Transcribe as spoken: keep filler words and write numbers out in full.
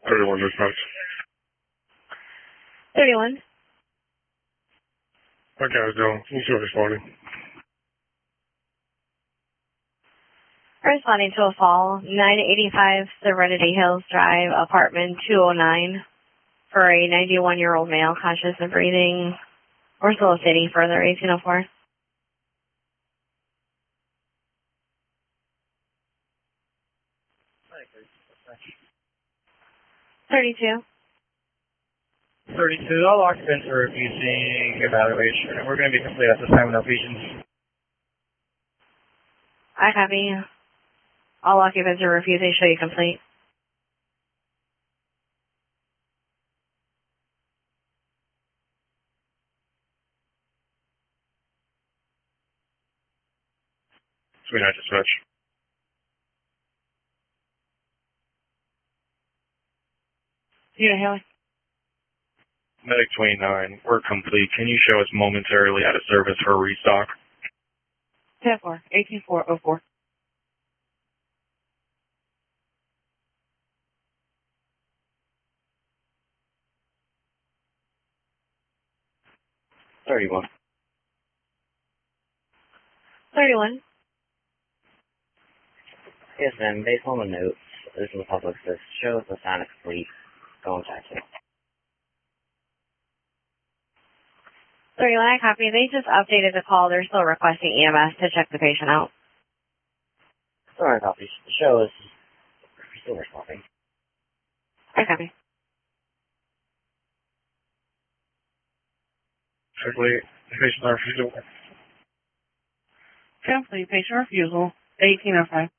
thirty-one dispatch. thirty-one. What guy's doing? You still responding? Responding to a fall, nine eighty-five Serenity Hills Drive, apartment two oh nine, for a ninety-one-year-old male conscious of breathing. We're soliciting further, eighteen oh four. thirty-two. thirty-two, all occupants are refusing evaluation. We're going to be complete at this time with no patients. I copy. All occupants are refusing. Show you complete. twenty-nine dispatch. Unit Haley. Medic twenty-nine, we're complete. Can you show us momentarily out of service for a restock? ten four. eighteen four oh four. thirty-one. thirty-one. Yes, ma'am. Based on the notes, this is the public says shows the sign of complete. Go and check it. thirty-one, I copy. They just updated the call. They're still requesting E M S to check the patient out. Sorry, copy. The show is still responding. I copy. Complete. Patient refusal. Complete patient refusal. eighteen oh five.